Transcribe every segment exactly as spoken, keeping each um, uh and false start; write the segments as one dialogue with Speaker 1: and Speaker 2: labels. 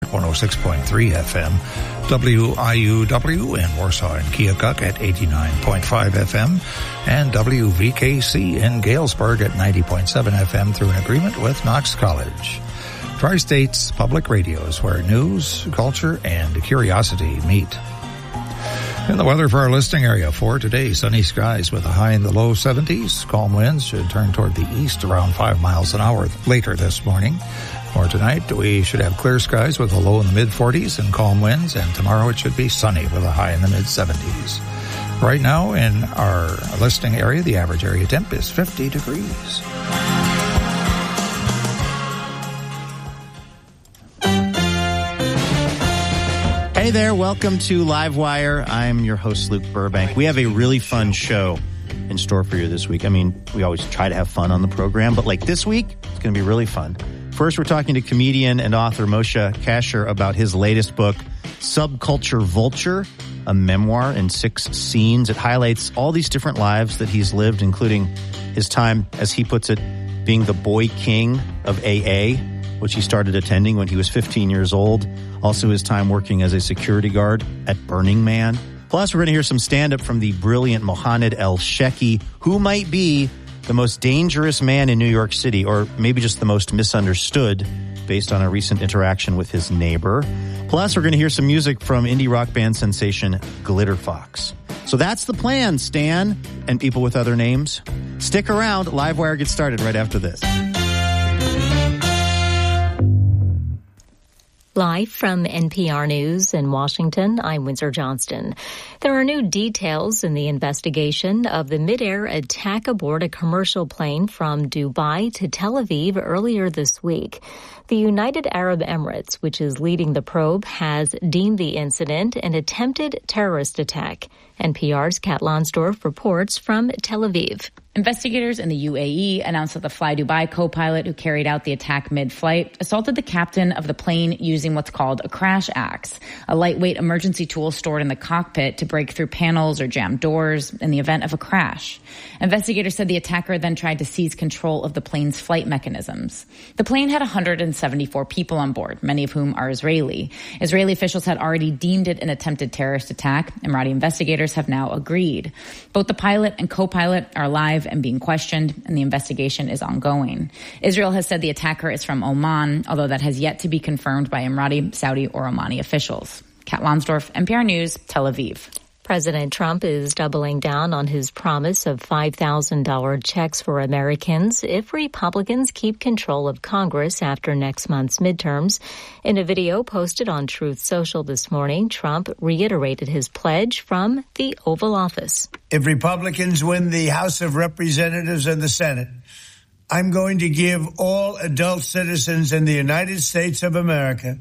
Speaker 1: one oh six point three F M, W I U W in Warsaw and Keokuk at eighty-nine point five F M, and W V K C in Galesburg at ninety point seven F M through an agreement with Knox College. Tri-States Public Radios, where news, culture, and curiosity meet. In the weather for our listing area for today, sunny skies with a high in the low seventies. Calm winds should turn toward the east around five miles an hour later this morning. For tonight, we should have clear skies with a low in the mid forties and calm winds, and tomorrow it should be sunny with a high in the mid seventies. Right now in our listing area, the average area temp is fifty degrees.
Speaker 2: Hey there, welcome to Livewire. I'm your host, Luke Burbank. We have a really fun show in store for you this week. I mean, we always try to have fun on the program, but like this week, it's going to be really fun. First, we're talking to comedian and author Moshe Kasher about his latest book, Subculture Vulture, a memoir in six scenes. It highlights all these different lives that he's lived, including his time, as he puts it, being the boy king of A A, which he started attending when he was fifteen years old. Also his time working as a security guard at Burning Man. Plus, we're going to hear some stand-up from the brilliant Mohanad El-Sheki, who might be the most dangerous man in New York City, or maybe just the most misunderstood, based on a recent interaction with his neighbor. Plus, we're going to hear some music from indie rock band sensation Glitter Fox. So that's the plan, Stan, and people with other names. Stick around. Livewire gets started right after this.
Speaker 3: Live from N P R News in Washington, I'm Windsor Johnston. There are new details in the investigation of the mid-air attack aboard a commercial plane from Dubai to Tel Aviv earlier this week. The United Arab Emirates, which is leading the probe, has deemed the incident an attempted terrorist attack. N P R's Kat Lonsdorf reports from Tel Aviv.
Speaker 4: Investigators in the U A E announced that the Fly Dubai co-pilot who carried out the attack mid-flight assaulted the captain of the plane using what's called a crash axe, a lightweight emergency tool stored in the cockpit to break through panels or jam doors in the event of a crash. Investigators said the attacker then tried to seize control of the plane's flight mechanisms. The plane had one hundred seventy-four people on board, many of whom are Israeli. Israeli officials had already deemed it an attempted terrorist attack. Emirati investigators have now agreed. Both the pilot and co-pilot are alive and being questioned, and the investigation is ongoing. Israel has said the attacker is from Oman, although that has yet to be confirmed by Emirati, Saudi, or Omani officials. Kat Lonsdorf, N P R News, Tel Aviv.
Speaker 3: President Trump is doubling down on his promise of five thousand dollars checks for Americans if Republicans keep control of Congress after next month's midterms. In a video posted on Truth Social this morning, Trump reiterated his pledge from the Oval Office.
Speaker 5: If Republicans win the House of Representatives and the Senate, I'm going to give all adult citizens in the United States of America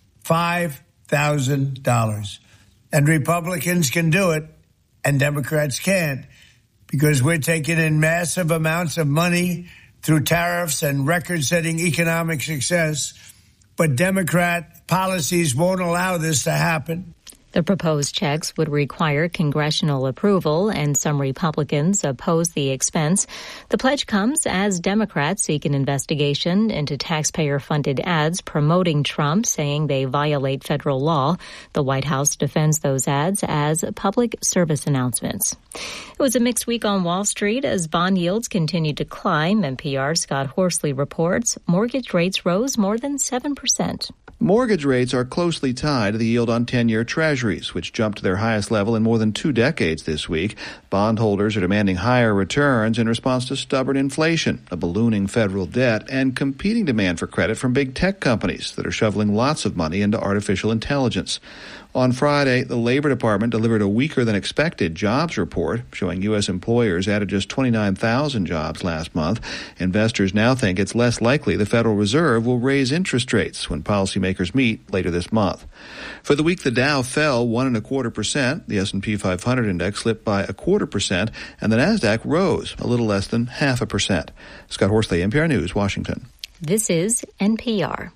Speaker 5: five thousand dollars. And Republicans can do it, and Democrats can't, because we're taking in massive amounts of money through tariffs and record-setting economic success. But Democrat policies won't allow this to happen.
Speaker 3: The proposed checks would require congressional approval, and some Republicans oppose the expense. The pledge comes as Democrats seek an investigation into taxpayer-funded ads promoting Trump, saying they violate federal law. The White House defends those ads as public service announcements. It was a mixed week on Wall Street as bond yields continued to climb. N P R's Scott Horsley reports mortgage rates rose more than seven percent.
Speaker 6: Mortgage rates are closely tied to the yield on ten-year treasuries, which jumped to their highest level in more than two decades this week. Bondholders are demanding higher returns in response to stubborn inflation, a ballooning federal debt, and competing demand for credit from big tech companies that are shoveling lots of money into artificial intelligence. On Friday, the Labor Department delivered a weaker-than-expected jobs report, showing U S employers added just twenty-nine thousand jobs last month. Investors now think it's less likely the Federal Reserve will raise interest rates when policymakers meet later this month. For the week, the Dow fell one and a quarter percent, the S and P five hundred index slipped by a quarter percent, and the Nasdaq rose a little less than half a percent. Scott Horsley, N P R News, Washington.
Speaker 3: This is N P R.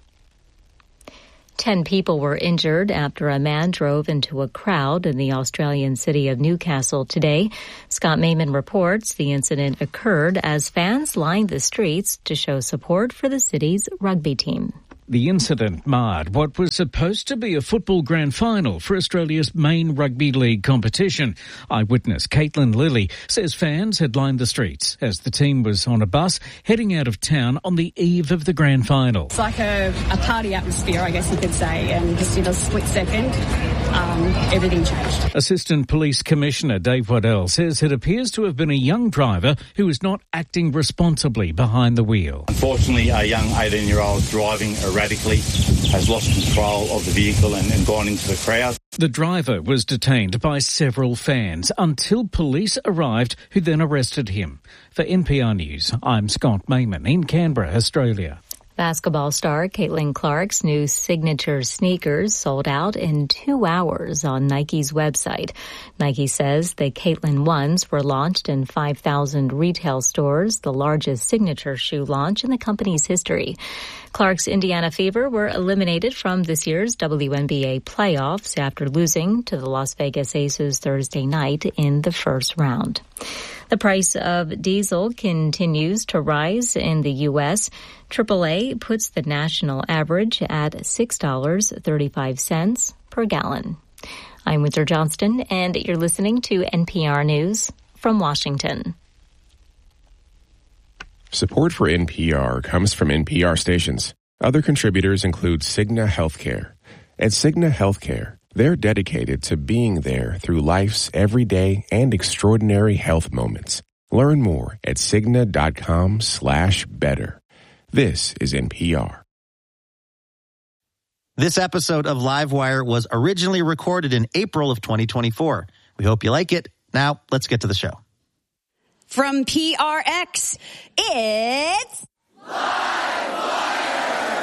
Speaker 3: Ten people were injured after a man drove into a crowd in the Australian city of Newcastle today. Scott Mayman reports the incident occurred as fans lined the streets to show support for the city's rugby team.
Speaker 7: The incident marred what was supposed to be a football grand final for Australia's main rugby league competition. Eyewitness Caitlin Lilly says fans had lined the streets as the team was on a bus heading out of town on the eve of the grand final.
Speaker 8: It's like a, a party atmosphere, I guess you could say, and just in a split second, um, everything changed.
Speaker 7: Assistant Police Commissioner Dave Waddell says it appears to have been a young driver who was not acting responsibly behind the wheel.
Speaker 9: Unfortunately, a young eighteen-year-old driving erratically has lost control of the vehicle and, and gone into the crowd.
Speaker 7: The driver was detained by several fans until police arrived, who then arrested him. For N P R News, I'm Scott Mayman in Canberra, Australia.
Speaker 3: Basketball star Caitlin Clark's new signature sneakers sold out in two hours on Nike's website. Nike says the Caitlin ones were launched in five thousand retail stores, the largest signature shoe launch in the company's history. Clark's Indiana Fever were eliminated from this year's W N B A playoffs after losing to the Las Vegas Aces Thursday night in the first round. The price of diesel continues to rise in the U S. triple A puts the national average at six dollars and thirty-five cents per gallon. I'm Winter Johnston, and you're listening to N P R News from Washington.
Speaker 10: Support for N P R comes from N P R stations. Other contributors include Cigna Healthcare. At Cigna Healthcare, they're dedicated to being there through life's everyday and extraordinary health moments. Learn more at Cigna.com slash better. This is N P R.
Speaker 2: This episode of Livewire was originally recorded in April of twenty twenty-four. We hope you like it. Now, let's get to the show.
Speaker 11: From P R X, it's Livewire!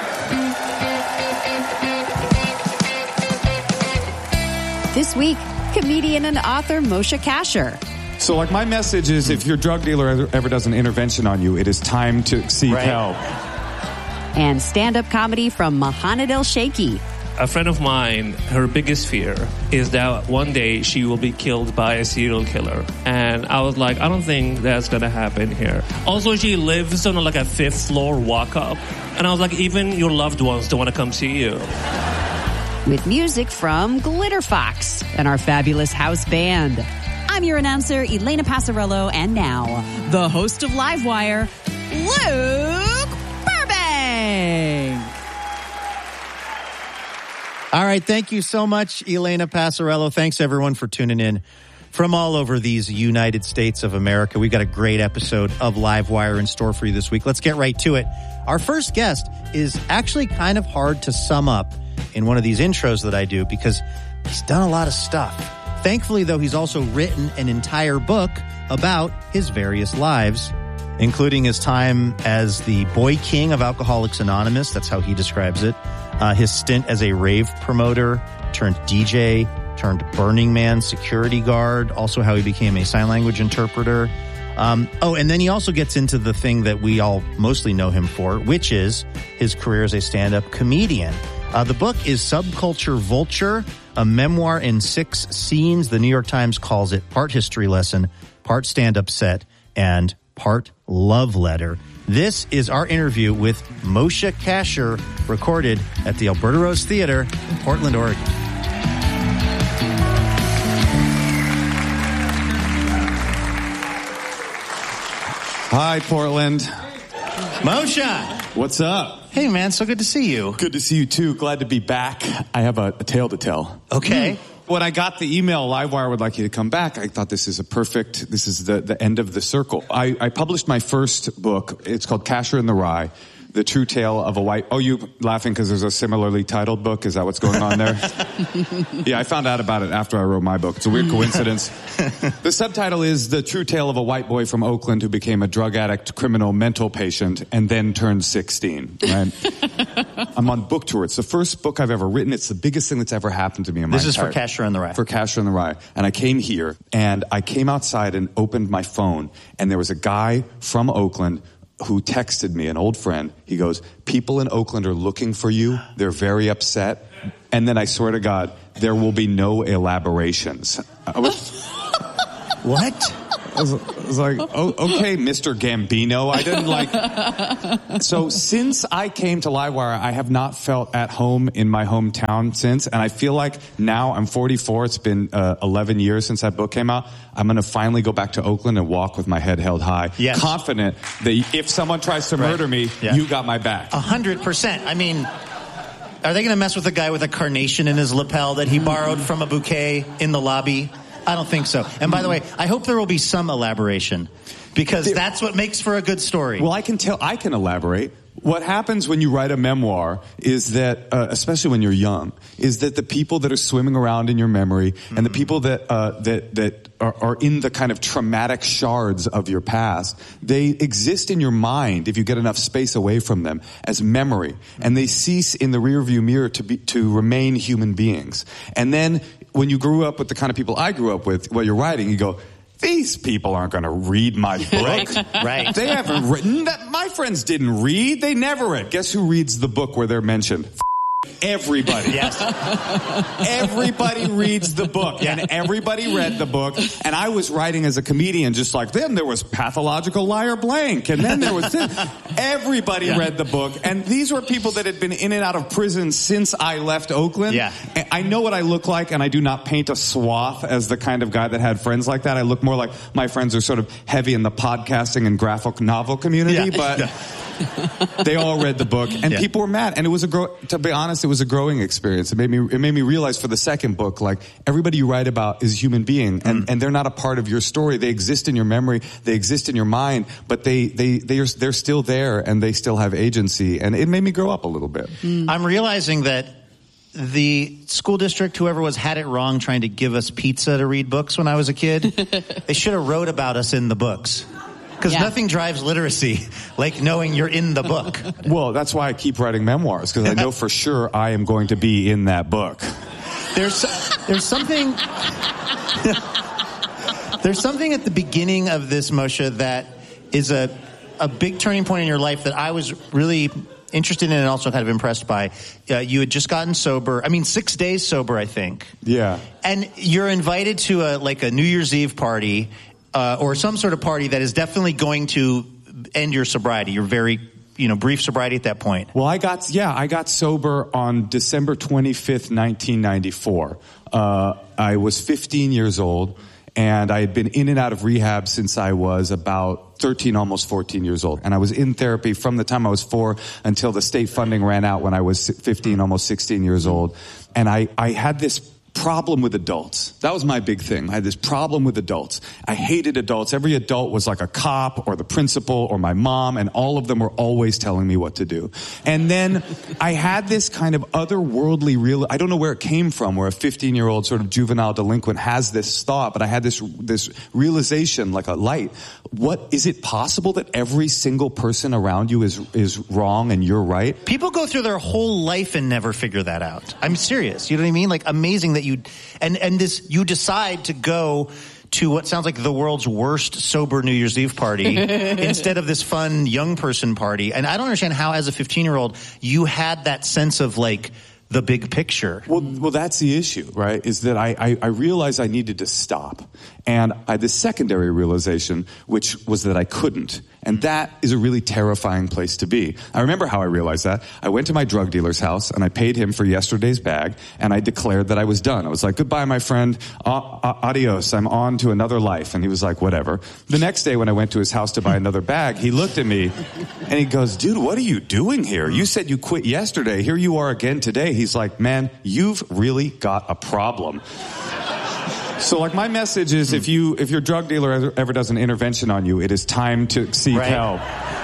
Speaker 11: This week, comedian and author Moshe Kasher.
Speaker 12: So, like, my message is, if your drug dealer ever, ever does an intervention on you, it is time to seek
Speaker 11: right.
Speaker 12: help.
Speaker 11: And stand-up comedy from Mohanad El-Sheikhy.
Speaker 13: A friend of mine, her biggest fear is that one day she will be killed by a serial killer. And I was like, I don't think that's going to happen here. Also, she lives on like a fifth floor walk-up. And I was like, even your loved ones don't want to come see you.
Speaker 11: With music from Glitter Fox and our fabulous house band. I'm your announcer, Elena Passarello, and now, the host of Livewire, Luke Burbank.
Speaker 2: All right, thank you so much, Elena Passarello. Thanks, everyone, for tuning in from all over these United States of America. We've got a great episode of Livewire in store for you this week. Let's get right to it. Our first guest is actually kind of hard to sum up in one of these intros that I do because he's done a lot of stuff. Thankfully, though, he's also written an entire book about his various lives, including his time as the boy king of Alcoholics Anonymous. That's how he describes it. Uh, his stint as a rave promoter, turned D J, turned Burning Man security guard, also how he became a sign language interpreter. Um, oh, and then he also gets into the thing that we all mostly know him for, which is his career as a stand-up comedian. Uh, the book is Subculture Vulture, a memoir in six scenes. The New York Times calls it part history lesson, part stand-up set, and part love letter. This is our interview with Moshe Kasher, recorded at the Alberta Rose Theater in Portland, Oregon.
Speaker 12: Hi, Portland.
Speaker 2: Moshe!
Speaker 12: What's up?
Speaker 2: Hey, man, so good to see you.
Speaker 12: Good to see you, too. Glad to be back. I have a, a tale to tell.
Speaker 2: Okay.
Speaker 12: Mm. When I got the email, Livewire would like you to come back, I thought this is a perfect, this is the, the end of the circle. I, I published my first book. It's called Kasher and the Rye, The True Tale of a White... Oh, you laughing because there's a similarly titled book? Is that what's going on there? Yeah, I found out about it after I wrote my book. It's a weird coincidence. The subtitle is The True Tale of a White Boy from Oakland who became a drug addict, criminal, mental patient, and then turned sixteen. Right? I'm on book tour. It's the first book I've ever written. It's the biggest thing that's ever happened to me in my
Speaker 2: This is
Speaker 12: entire...
Speaker 2: for Kasher and the Rye.
Speaker 12: For Kasher and the Rye. And I came here, and I came outside and opened my phone, and there was a guy from Oakland who texted me, an old friend. He goes, people in Oakland are looking for you. They're very upset. And then I swear to God, there will be no elaborations. I was,
Speaker 2: what?
Speaker 12: I was, I was like, oh, okay, Mister Gambino. I didn't like... So since I came to Livewire, I have not felt at home in my hometown since, and I feel like now I'm forty-four. It's been uh, eleven years since that book came out. I'm going to finally go back to Oakland and walk with my head held high, yes. confident that if someone tries to right. murder me, yeah. you got my back.
Speaker 2: A hundred percent. I mean, are they going to mess with the guy with a carnation in his lapel that he borrowed from a bouquet in the lobby? I don't think so. And by the way, I hope there will be some elaboration, because that's what makes for a good story.
Speaker 12: Well, I can tell, I can elaborate. What happens when you write a memoir is that, uh, especially when you're young, is that the people that are swimming around in your memory mm-hmm. and the people that uh, that that are, are in the kind of traumatic shards of your past, they exist in your mind if you get enough space away from them as memory, and they cease in the rearview mirror to be to remain human beings. And then when you grew up with the kind of people I grew up with, while you're writing, you go, these people aren't going to read my book.
Speaker 2: Right, right.
Speaker 12: They haven't written that. My friends didn't read. They never read. Guess who reads the book where they're mentioned? Everybody.
Speaker 2: Yes.
Speaker 12: Everybody reads the book. Yeah. And everybody read the book. And I was writing as a comedian just like, then there was Pathological Liar Blank. And then there was this. Everybody yeah. read the book. And these were people that had been in and out of prison since I left Oakland.
Speaker 2: Yeah.
Speaker 12: I know what I look like, and I do not paint a swath as the kind of guy that had friends like that. I look more like my friends are sort of heavy in the podcasting and graphic novel community, yeah. but... Yeah. They all read the book, and yeah. people were mad. And it was a grow. To be honest, it was a growing experience. It made me. It made me realize for the second book, like everybody you write about is a human being, and, mm. and they're not a part of your story. They exist in your memory. They exist in your mind, but they they they are they're still there, and they still have agency. And it made me grow up a little bit.
Speaker 2: Mm. I'm realizing that the school district, whoever was, had it wrong trying to give us pizza to read books when I was a kid. They should have wrote about us in the books. Because yeah. nothing drives literacy like knowing you're in the book.
Speaker 12: Well, that's why I keep writing memoirs, because I know for sure I am going to be in that book.
Speaker 2: There's there's something there's something at the beginning of this, Moshe, that is a a big turning point in your life that I was really interested in and also kind of impressed by. Uh, you had just gotten sober. I mean, six days sober, I think.
Speaker 12: Yeah.
Speaker 2: And you're invited to a like a New Year's Eve party. Uh, or some sort of party that is definitely going to end your sobriety. You're very, you know, brief sobriety at that point.
Speaker 12: Well, I got, yeah, I got sober on December twenty-fifth, nineteen ninety-four. Uh, I was fifteen years old, and I had been in and out of rehab since I was about thirteen, almost fourteen years old. And I was in therapy from the time I was four until the state funding ran out when I was fifteen, almost sixteen years old. And I, I had this problem with adults. That was my big thing. I had this problem with adults. I hated adults. Every adult was like a cop or the principal or my mom, and all of them were always telling me what to do. And then I had this kind of otherworldly real, I don't know where it came from, where a fifteen-year-old sort of juvenile delinquent has this thought, but I had this this realization, like a light. What, is it possible that every single person around you is is wrong and you're right?
Speaker 2: People go through their whole life and never figure that out. I'm serious. You know what I mean? Like, amazing that you, and, and this, you decide to go to what sounds like the world's worst sober New Year's Eve party instead of this fun young person party. And I don't understand how, as a fifteen-year-old, you had that sense of like, the big picture.
Speaker 12: Well, well, that's the issue, right? Is that I, I, I realized I needed to stop. And I had this secondary realization, which was that I couldn't. And that is a really terrifying place to be. I remember how I realized that. I went to my drug dealer's house, and I paid him for yesterday's bag, and I declared that I was done. I was like, goodbye, my friend. Adios. I'm on to another life. And he was like, whatever. The next day when I went to his house to buy another bag, he looked at me, and he goes, dude, what are you doing here? You said you quit yesterday. Here you are again today. He's like, man, you've really got a problem. So, like, my message is, if you if your drug dealer ever, ever does an intervention on you, it is time to seek right. help.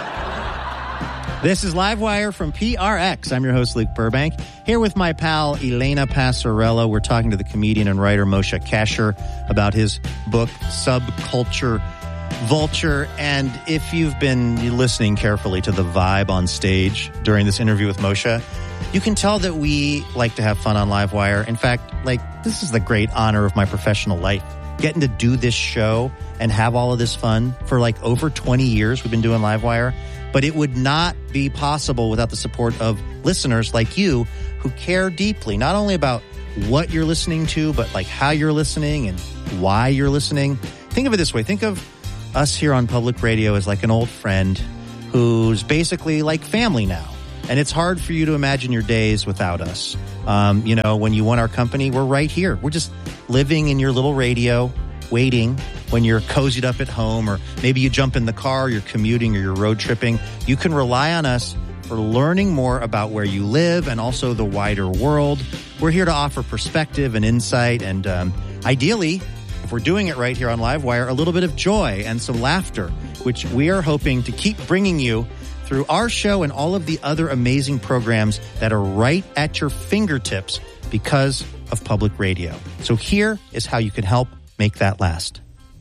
Speaker 2: This is Livewire from P R X. I'm your host, Luke Burbank, here with my pal, Elena Passarello. We're talking to the comedian and writer Moshe Kasher about his book, Subculture Vulture. And if you've been listening carefully to the vibe on stage during this interview with Moshe, you can tell that we like to have fun on Livewire. In fact, like, this is the great honor of my professional life, getting to do this show and have all of this fun for like over twenty years. We've been doing Livewire, but it would not be possible without the support of listeners like you who care deeply, not only about what you're listening to, but like how you're listening and why you're listening. Think of it this way. Think of us here on public radio is like an old friend who's basically like family now. And it's hard for you to imagine your days without us. Um, you know, when you want our company, we're right here. We're just living in your little radio, waiting when you're cozied up at home, or maybe you jump in the car, you're commuting, or you're road tripping. You can rely on us for learning more about where you live and also the wider world. We're here to offer perspective and insight, and um, ideally, if we're doing it right here on Livewire, a little bit of joy and some laughter, which we are hoping to keep bringing you through our show and all of the other amazing programs that are right at your fingertips because of public radio. So here is how you can help make that last.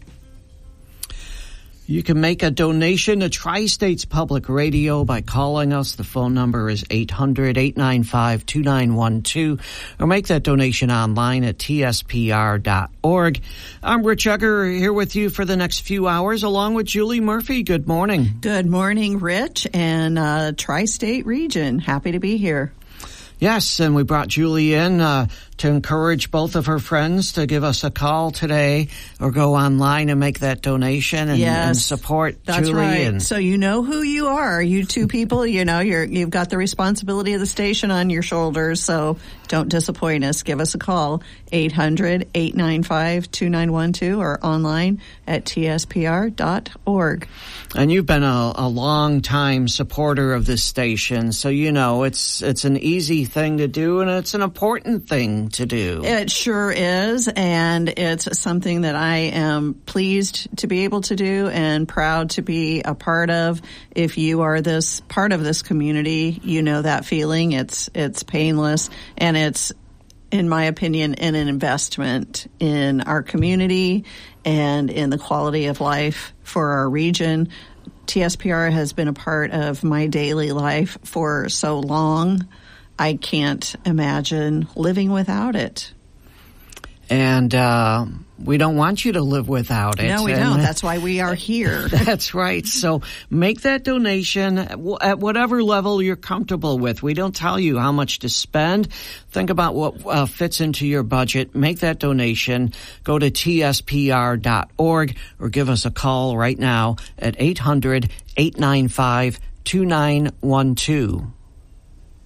Speaker 14: You can make a donation to Tri-States Public Radio by calling us. The phone number is eight hundred, eight nine five, two nine one two, or make that donation online at T S P R dot org. I'm Rich Egger here with you for the next few hours, along with Julie Murphy. Good morning.
Speaker 15: Good morning, Rich, and uh, Tri-State region. Happy to be here.
Speaker 14: Yes, and we brought Julie in uh, to encourage both of her friends to give us a call today or go online and make that donation and,
Speaker 15: yes,
Speaker 14: and support
Speaker 15: that's
Speaker 14: Julie.
Speaker 15: Right.
Speaker 14: And
Speaker 15: so you know who you are. You two people, you know, you're, you've got the responsibility of the station on your shoulders, so don't disappoint us. Give us a call, eight hundred, eight nine five, two nine one two, or online at T S P R dot org.
Speaker 14: And you've been a, a long-time supporter of this station, so you know it's it's an easy thing to do, and it's an important thing to do.
Speaker 15: It sure is, and it's something that I am pleased to be able to do and proud to be a part of. If you are this part of this community, you know that feeling. It's it's painless, and it's, in my opinion, an investment in our community and in the quality of life for our region. T S P R has been a part of my daily life for so long. I can't imagine living without it.
Speaker 14: And uh, we don't want you to live without it.
Speaker 15: No, we
Speaker 14: and
Speaker 15: don't. That's why we are here.
Speaker 14: That's right. So make that donation at whatever level you're comfortable with. We don't tell you how much to spend. Think about what uh, fits into your budget. Make that donation. Go to T S P R dot org or give us a call right now at eight hundred, eight nine five, two nine one two.